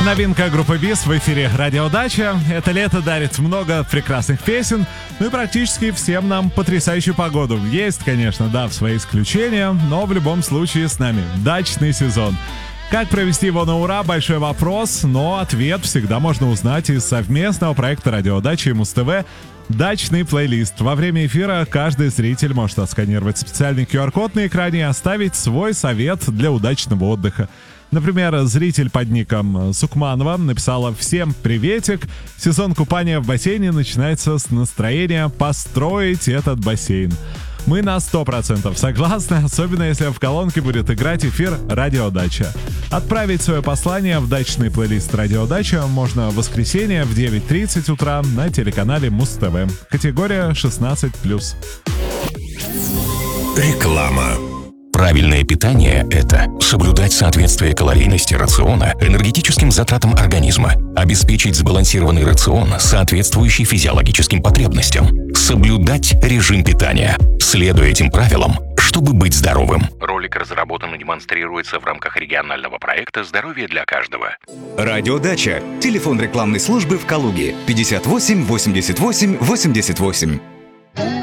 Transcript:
Новинка группы БИС в эфире «Радиодача». Это лето дарит много прекрасных песен, ну и практически всем нам потрясающую погоду. Есть, конечно, да, свои исключения, но в любом случае с нами дачный сезон. Как провести его на ура – большой вопрос, но ответ всегда можно узнать из совместного проекта «Радиодача» и Муз-ТВ «Дачный плейлист». Во время эфира каждый зритель может отсканировать специальный QR-код на экране и оставить свой совет для удачного отдыха. Например, зритель под ником Сукманова написала: «Всем приветик! Сезон купания в бассейне начинается с настроения построить этот бассейн». Мы на 100% согласны, особенно если в колонке будет играть эфир «Радиодача». Отправить свое послание в дачный плейлист «Радиодача» можно в воскресенье в 9:30 утра на телеканале Муз-ТВ. Категория 16+. Реклама. Правильное питание – это соблюдать соответствие калорийности рациона энергетическим затратам организма, обеспечить сбалансированный рацион, соответствующий физиологическим потребностям, соблюдать режим питания, следуя этим правилам, чтобы быть здоровым. Ролик разработан и демонстрируется в рамках регионального проекта «Здоровье для каждого». Радиодача. Телефон рекламной службы в Калуге 58 88 88.